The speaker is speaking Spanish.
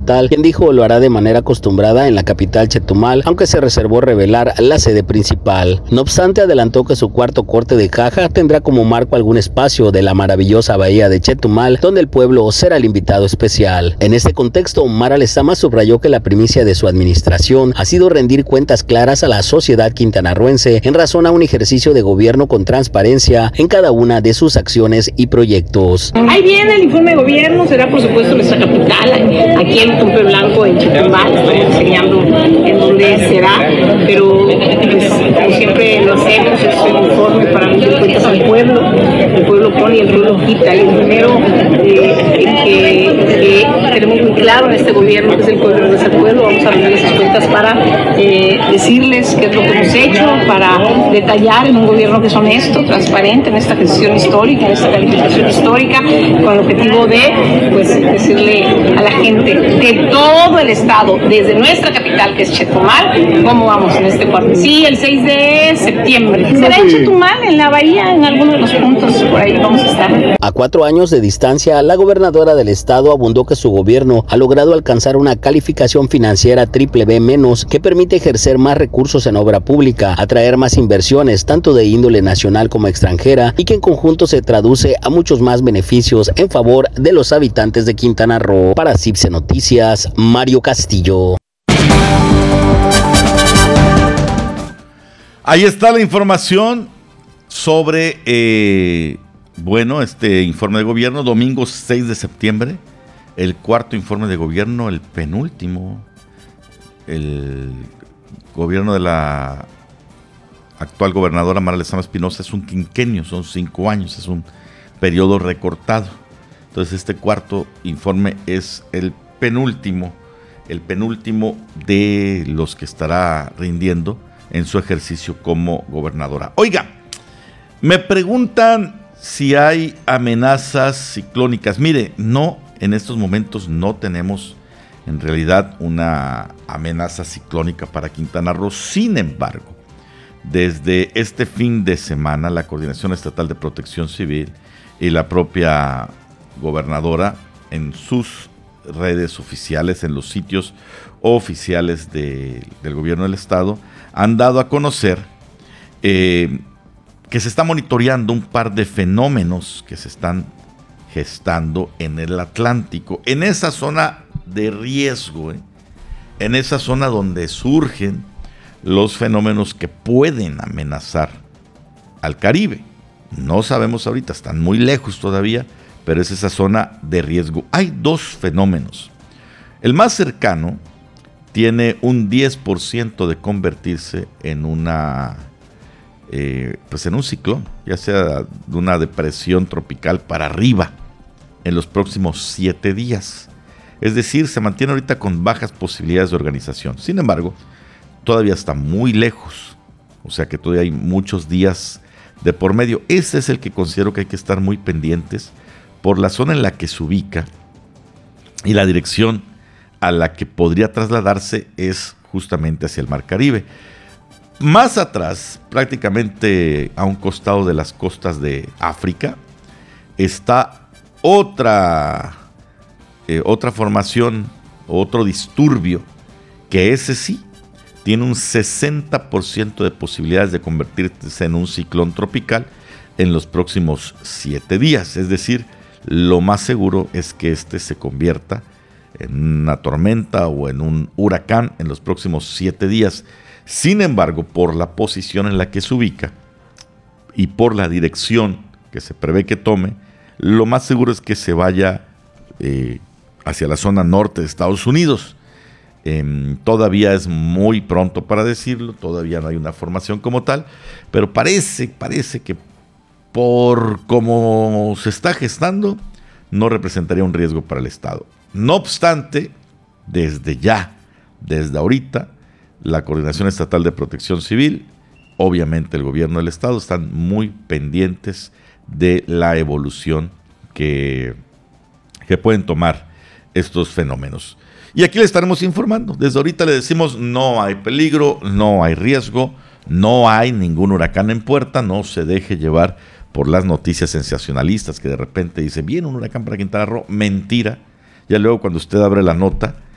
estatal, quien dijo lo hará de manera acostumbrada en la capital Chetumal, aunque se reservó revelar la sede principal. No obstante, adelantó que su cuarto corte de caja tendrá como marco algún espacio de la maravillosa bahía de Chetumal, donde el pueblo será el invitado especial. En este contexto, Mara Lezama subrayó que la primicia de su administración ha sido rendir cuentas claras a la sociedad quintanarroense en razón a un ejercicio de gobierno con transparencia en cada una de sus acciones y proyectos. Ahí viene el informe de gobierno, será por supuesto nuestra capital, aquí en Tumpe Blanco, en Chetumal, estamos enseñando en dónde será, pero pues, como siempre lo hacemos, es un informe para rendir cuentas al pueblo, el pueblo pone y el pueblo quita, y el primero que tenemos muy claro en este gobierno, que es el pueblo de ese pueblo, vamos a rendir esas cuentas para decirles qué es lo que hemos hecho, para detallar en un gobierno que es honesto, transparente en esta gestión histórica, en esta calificación histórica, con el objetivo de pues, decirle a la gente de todo el estado, desde nuestra capital que es Chetumal, cómo vamos en este cuarto. Sí, el 6 de septiembre. Será en Chetumal, en la bahía, en alguno de los puntos, por ahí vamos a estar. A 4 años de distancia, la gobernadora del estado abundó que su gobierno ha logrado alcanzar una calificación financiera BBB-, que permite ejercer más recursos en obra pública, atraer más inversiones, tanto de índole nacional como extranjera, y que en conjunto se traduce a muchos más beneficios en favor de los habitantes de Quintana Roo. Para CIPSE Noticias, Mario Castillo. Ahí está la información sobre, este informe de gobierno, domingo 6 de septiembre, el cuarto informe de gobierno, el penúltimo. El gobierno de la actual gobernadora Mara Lezama Espinosa es un quinquenio, son 5 años, es un periodo recortado. Entonces este cuarto informe es el penúltimo de los que estará rindiendo en su ejercicio como gobernadora. Oiga, me preguntan si hay amenazas ciclónicas. Mire, no, en estos momentos no tenemos en realidad una amenaza ciclónica para Quintana Roo. Sin embargo, desde este fin de semana, la Coordinación Estatal de Protección Civil y la propia gobernadora en sus redes oficiales, en los sitios oficiales del gobierno del estado, han dado a conocer que se está monitoreando un par de fenómenos que se están gestando en el Atlántico, en esa zona de riesgo, en esa zona donde surgen los fenómenos que pueden amenazar al Caribe. No sabemos ahorita, están muy lejos todavía, pero es esa zona de riesgo. Hay 2 fenómenos. El más cercano tiene un 10% de convertirse en en un ciclón, ya sea de una depresión tropical para arriba en los próximos 7 días. Es decir, se mantiene ahorita con bajas posibilidades de organización. Sin embargo, todavía está muy lejos, o sea que todavía hay muchos días de por medio. Ese es el que considero que hay que estar muy pendientes por la zona en la que se ubica y la dirección a la que podría trasladarse es justamente hacia el Mar Caribe. Más atrás, prácticamente a un costado de las costas de África, está otra formación, otro disturbio, que ese sí tiene un 60% de posibilidades de convertirse en un ciclón tropical en los próximos 7 días. Es decir, lo más seguro es que este se convierta en una tormenta o en un huracán en los próximos 7 días. Sin embargo, por la posición en la que se ubica y por la dirección que se prevé que tome, lo más seguro es que se vaya hacia la zona norte de Estados Unidos. Todavía es muy pronto para decirlo, todavía no hay una formación como tal, pero parece que por cómo se está gestando, no representaría un riesgo para el Estado. No obstante, desde ahorita, la Coordinación Estatal de Protección Civil, obviamente el gobierno del estado, están muy pendientes de la evolución que pueden tomar estos fenómenos. Y aquí le estaremos informando. Desde ahorita le decimos, no hay peligro, no hay riesgo, no hay ningún huracán en puerta, no se deje llevar por las noticias sensacionalistas que de repente dicen, viene un huracán para Quintana Roo. Mentira. Ya luego cuando usted abre la nota,